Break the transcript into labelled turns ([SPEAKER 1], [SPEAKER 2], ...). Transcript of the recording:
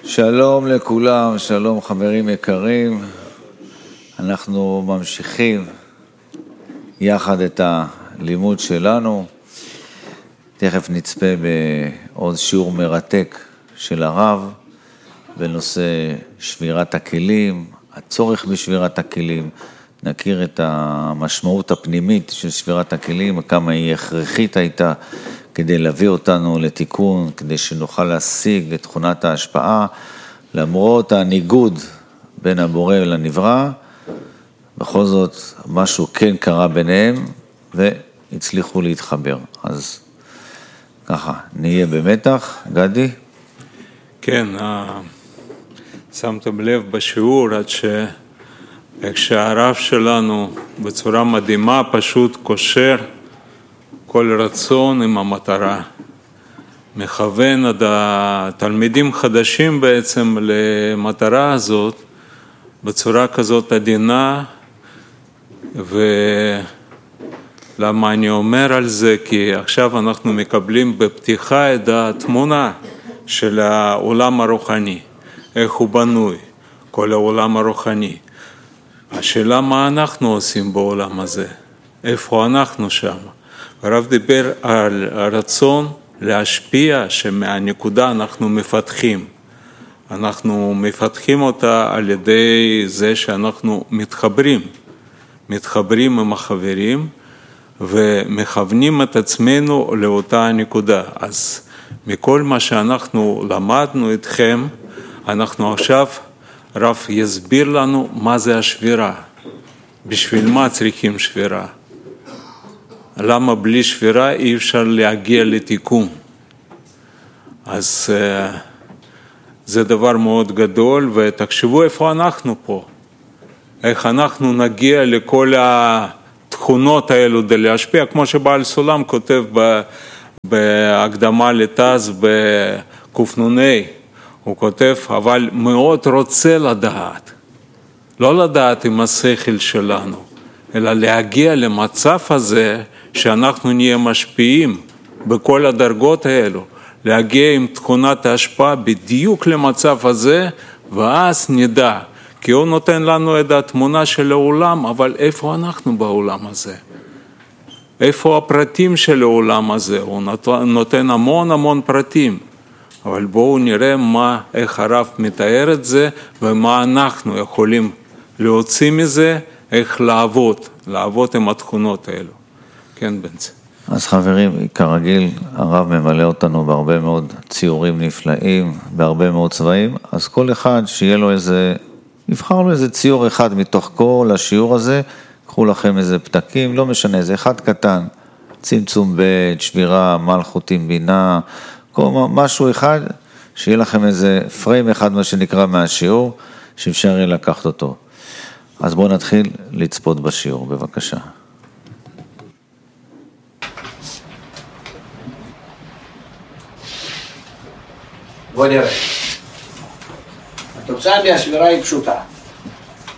[SPEAKER 1] שלום לכולם, שלום חברים יקרים. אנחנו ממשיכים יחד את הלימוד שלנו. תכף נצפה בעוד שיעור מרתק של הרב בנושא שבירת הכלים, הצורך בשבירת הכלים. נכיר את המשמעות הפנימית של שבירת הכלים, כמה היא הכרחית הייתה כדי להביא אותנו לתיקון, כדי שנוכל להשיג את תכונת ההשפעה, למרות הניגוד בין הבורא לנברא, בכל זאת משהו כן קרה ביניהם והצליחו להתחבר. אז ככה, נהיה במתח. גדי?
[SPEAKER 2] כן, שמתם לב בשיעור עד איך שהרב שלנו בצורה מדהימה פשוט קושר כל רצון עם המטרה. מכוון עד התלמידים חדשים בעצם למטרה הזאת בצורה כזאת עדינה. ולמה אני אומר על זה? כי עכשיו אנחנו מקבלים בפתיחה את התמונה של העולם הרוחני, איך הוא בנוי, כל העולם הרוחני. השאלה מה אנחנו עושים בעולם הזה, איפה אנחנו שם. הרב דיבר על הרצון להשפיע שמהנקודה אנחנו מפתחים. אנחנו מפתחים אותה על ידי זה שאנחנו מתחברים עם החברים ומכוונים את עצמנו לאותה הנקודה. אז מכל מה שאנחנו למדנו איתכם, אנחנו עכשיו, רב יסביר לנו מה זה השבירה. בשביל מה צריכים שבירה? למה בלי שבירה אי אפשר להגיע לתיקון? אז זה דבר מאוד גדול, ותחשבו איפה אנחנו פה. איך אנחנו נגיע לכל התכונות האלו כדי להשפיע, כמו שבעל סולם כותב בהקדמה לתז בקופנוני. הוא כותב, אבל מאוד רוצה לדעת. לא לדעת עם השכל שלנו, אלא להגיע למצב הזה שאנחנו נהיה משפיעים בכל הדרגות האלו. להגיע עם תכונת ההשפעה בדיוק למצב הזה, ואז נדע. כי הוא נותן לנו את התמונה של העולם, אבל איפה אנחנו בעולם הזה? איפה הפרטים של העולם הזה? הוא נותן המון פרטים. אבל בואו נראה איך הרב מתאר את זה, ומה אנחנו יכולים להוציא מזה, איך לעבוד עם התכונות האלו. כן, בנצי.
[SPEAKER 1] אז חברים, כרגיל, הרב ממלא אותנו בהרבה מאוד ציורים נפלאים, בהרבה מאוד צבעים, אז כל אחד שיהיה לו יבחר לו איזה ציור אחד מתוך כל השיעור הזה, קחו לכם איזה פתקים, לא משנה, זה אחד קטן, צמצום בית, שבירה, מלכותים בינה, משהו אחד, שיהיה לכם איזה פריים אחד, מה שנקרא מהשיעור, שאפשר יהיה לקחת אותו. אז בואו נתחיל לצפות בשיעור, בבקשה.
[SPEAKER 3] בוא נראה. התוצאה מהשבירה היא פשוטה.